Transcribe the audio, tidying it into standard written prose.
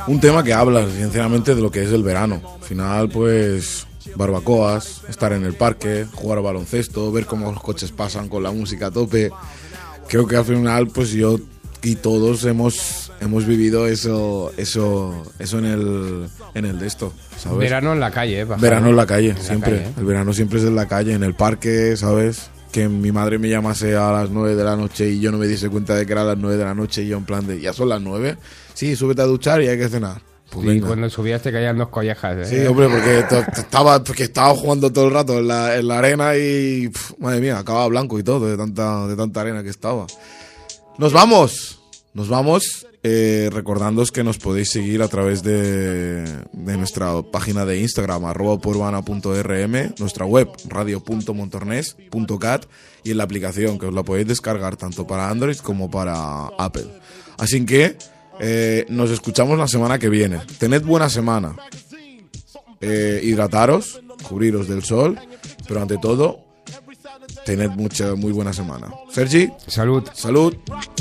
un tema que habla sinceramente de lo que es el verano. Al final, pues, barbacoas, estar en el parque, jugar al baloncesto, ver cómo los coches pasan con la música a tope. Creo que al final, pues yo y todos hemos vivido eso en el de esto, ¿sabes? Verano en la calle, Verano en la calle, siempre. calle. El verano siempre es en la calle, en el parque, ¿sabes? Que mi madre me llamase a las 9 de la noche y yo no me diese cuenta de que era las 9 de la noche y yo en plan de, ¿ya son las 9? Sí, súbete a duchar y hay que cenar. Pues Y venga. cuando subías te caían 2 collejas, ¿eh? Sí, hombre, porque estaba jugando todo el rato en la arena y, madre mía, acababa blanco y todo de tanta arena que estaba. Nos vamos, recordándoos que nos podéis seguir a través de nuestra página de Instagram, @purbana.rm, nuestra web, radio.montornès.cat, y en la aplicación, que os la podéis descargar tanto para Android como para Apple. Así que nos escuchamos la semana que viene. Tened buena semana. Hidrataros, cubriros del sol, pero ante todo, tened muy buena semana. Sergi, Salud. salud.